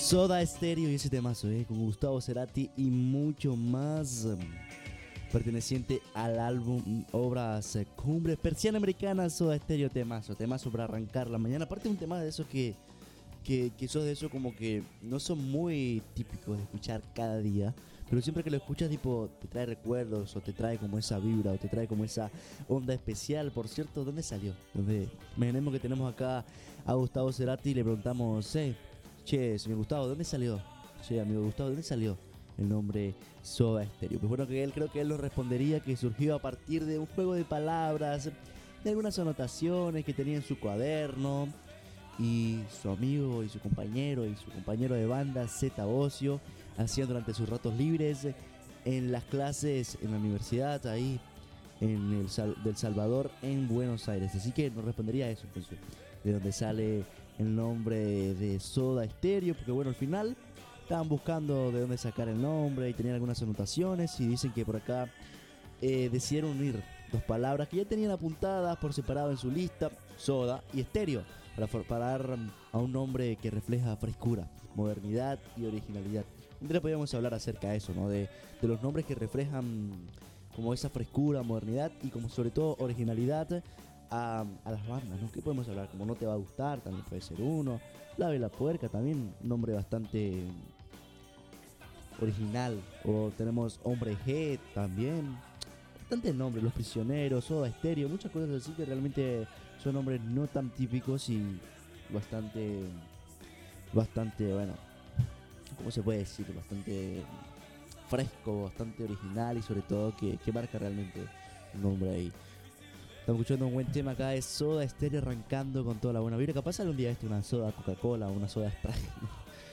Soda Stereo y ese temazo, con Gustavo Cerati y mucho más, perteneciente al álbum Obras Cumbres, Persiana Americana, Soda Stereo, temazo para arrancar la mañana. Aparte un tema de esos que sos de eso como que no son muy típicos de escuchar cada día, pero siempre que lo escuchas tipo te trae recuerdos o te trae como esa vibra o te trae como esa onda especial. Por cierto, ¿dónde salió? Imaginemos que tenemos acá a Gustavo Cerati y le preguntamos, che, señor Gustavo, ¿dónde salió? Che, amigo Gustavo, ¿dónde salió el nombre Soda Stereo? Pues bueno, creo que él nos respondería que surgió a partir de un juego de palabras, de algunas anotaciones que tenía en su cuaderno, y su amigo y su compañero de banda Zeta Bosio hacían durante sus ratos libres en las clases en la universidad ahí en del Salvador en Buenos Aires. Así que nos respondería eso, entonces, de dónde sale el nombre de Soda Stereo, porque bueno, al final estaban buscando de dónde sacar el nombre y tenían algunas anotaciones y dicen que por acá decidieron unir dos palabras que ya tenían apuntadas por separado en su lista, soda y estéreo, para dar a un nombre que refleja frescura, modernidad y originalidad. Un día podríamos hablar acerca de eso, ¿no? De los nombres que reflejan como esa frescura, modernidad y como sobre todo originalidad a las bandas, ¿no? ¿Qué podemos hablar? Como No Te Va a Gustar, también puede ser uno. La Vela Puerca, también un nombre bastante original. O tenemos Hombre G también. Bastantes nombres, Los Prisioneros, Soda Stereo, muchas cosas así que realmente son nombres no tan típicos y bastante, bueno, ¿cómo se puede decir? Bastante fresco, bastante original y sobre todo que marca realmente un nombre ahí. Estamos escuchando un buen tema acá de Soda Stereo arrancando con toda la buena vibra. Capaz algún día una soda Coca-Cola o una soda Sprite, ¿no?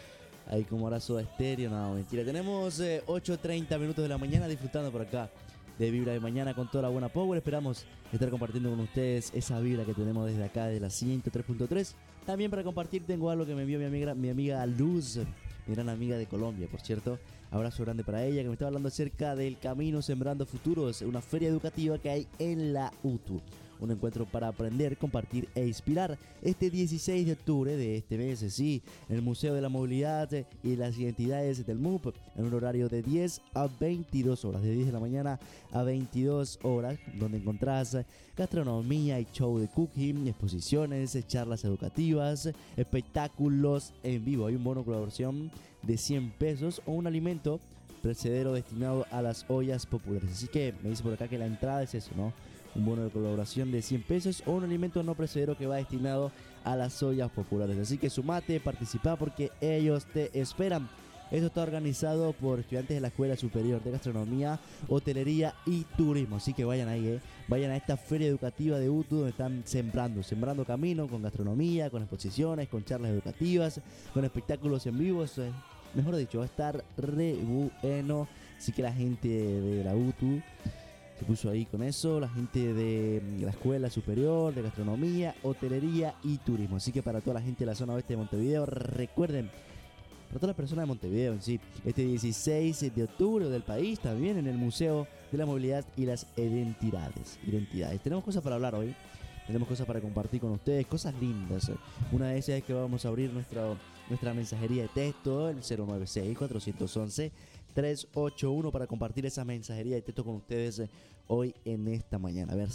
Ahí como ahora Soda Stereo, no, mentira. Tenemos 8:30 minutos de la mañana disfrutando por acá de Vibra de Mañana con toda la buena power. Esperamos estar compartiendo con ustedes esa vibra que tenemos desde acá, de la 103.3. También para compartir tengo algo que me envió mi amiga Luz, mi gran amiga de Colombia, por cierto. Abrazo grande para ella, que me estaba hablando acerca del Camino Sembrando Futuros, una feria educativa que hay en la UTU. Un encuentro para aprender, compartir e inspirar. Este 16 de octubre de este mes, sí, en el Museo de la Movilidad y las Identidades del MUP, en un horario de 10 a 22 horas, de 10 de la mañana a 22 horas, donde encontrás gastronomía y show de cooking, exposiciones, charlas educativas, espectáculos en vivo. Hay un bono de colaboración de 100 pesos o un alimento precedero destinado a las ollas populares. Así que me dice por acá que la entrada es eso, ¿no? Un bono de colaboración de 100 pesos o un alimento no precedero que va destinado a las ollas populares. Así que sumate, participa porque ellos te esperan. Esto está organizado por estudiantes de la Escuela Superior de Gastronomía, Hotelería y Turismo. Así que vayan ahí, vayan a esta feria educativa de UTU donde están sembrando camino con gastronomía, con exposiciones, con charlas educativas, con espectáculos en vivo. Mejor dicho, va a estar re bueno. Así que la gente de la UTU se puso ahí con eso, la gente de la Escuela Superior de Gastronomía, Hotelería y Turismo. Así que para toda la gente de la zona oeste de Montevideo, recuerden, para todas las personas de Montevideo en sí, este 16 de octubre del país, también en el Museo de la Movilidad y las Identidades. Tenemos cosas para hablar hoy, tenemos cosas para compartir con ustedes, cosas lindas. Una de ellas es que vamos a abrir nuestra mensajería de texto, el 096-411-381, para compartir esa mensajería de texto con ustedes hoy en esta mañana. A ver,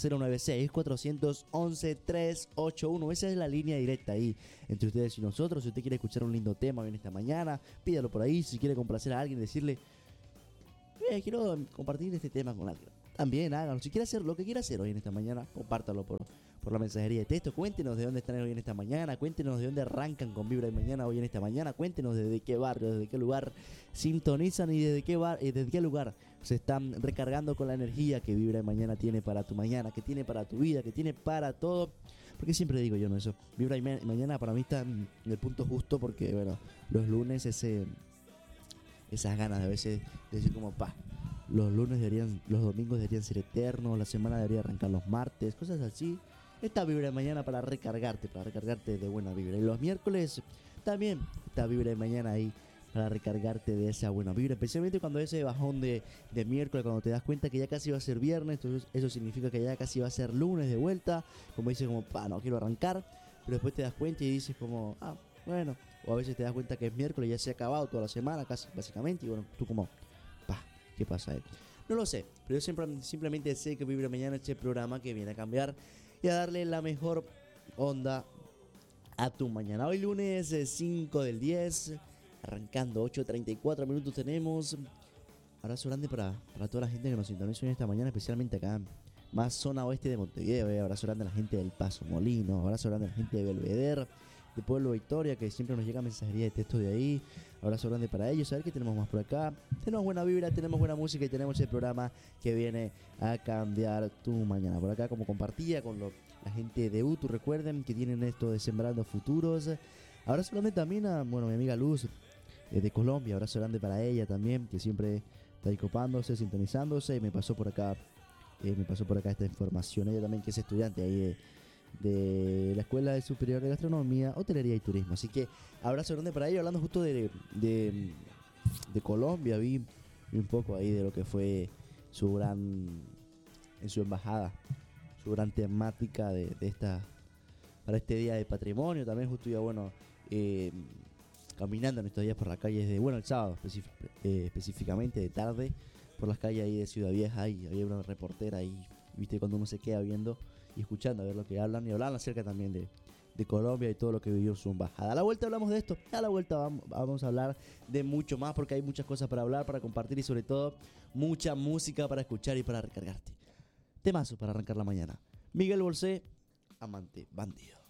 096-411-381. Esa es la línea directa ahí entre ustedes y nosotros. Si usted quiere escuchar un lindo tema hoy en esta mañana, pídalo por ahí. Si quiere complacer a alguien, decirle, quiero compartir este tema con alguien, también háganlo. Si quiere hacer lo que quiera hacer hoy en esta mañana, compártalo por la mensajería de texto. Cuéntenos de dónde están hoy en esta mañana, cuéntenos de dónde arrancan con Vibra de Mañana hoy en esta mañana, cuéntenos desde qué barrio, desde qué lugar sintonizan y desde qué lugar se están recargando con la energía que Vibra de Mañana tiene para tu mañana, que tiene para tu vida, que tiene para todo. Porque siempre digo yo, ¿no? Eso, Vibra de Mañana para mí está en el punto justo porque, bueno, los lunes esas ganas de a veces de decir como, los domingos deberían ser eternos, la semana debería arrancar los martes, cosas así. Esta Vibra de Mañana para recargarte de buena vibra. Y los miércoles también esta Vibra de Mañana ahí para recargarte de esa buena vibra, especialmente cuando ese bajón de miércoles, cuando te das cuenta que ya casi va a ser viernes. Entonces eso significa que ya casi va a ser lunes de vuelta, como dices como, no quiero arrancar, pero después te das cuenta y dices como, bueno, o a veces te das cuenta que es miércoles y ya se ha acabado toda la semana casi, básicamente, y bueno, tú como, pa, ¿qué pasa ahí? No lo sé, pero yo simplemente sé que Vibra Mañana es este programa que viene a cambiar y a darle la mejor onda a tu mañana. Hoy lunes 5 del 10, arrancando 8:34 minutos tenemos. Abrazo grande para toda la gente que nos sintoniza en esta mañana, especialmente acá, más zona oeste de Montevideo. Abrazo grande a la gente del Paso Molino, abrazo grande a la gente de Belvedere, de Pueblo Victoria, que siempre nos llega mensajería de texto de ahí. Abrazo grande para ellos. A ver qué tenemos más por acá. Tenemos buena vibra, tenemos buena música y tenemos el programa que viene a cambiar tu mañana. Por acá, como compartía con la gente de UTU, recuerden que tienen esto de Sembrando Futuros. Abrazo grande también a, mi amiga Luz de Colombia. Abrazo grande para ella también, que siempre está ahí copándose, sintonizándose. Y me pasó por acá esta información. Ella también, que es estudiante ahí de la Escuela Superior de Gastronomía, Hotelería y Turismo. Así que abrazo grande para ellos. Hablando justo de Colombia, vi un poco ahí de lo que fue en su embajada, su gran temática para este día de patrimonio. También justo ya, caminando en estos días por las calles el sábado específicamente de tarde, por las calles ahí de Ciudad Vieja, y había una reportera ahí, viste, cuando uno se queda viendo y escuchando a ver lo que hablan, y hablan acerca también de Colombia y todo lo que vivió su embajada. A la vuelta hablamos de esto, a la vuelta vamos a hablar de mucho más, porque hay muchas cosas para hablar, para compartir y sobre todo mucha música para escuchar y para recargarte. Temazo para arrancar la mañana. Miguel Bosé, Amante Bandido.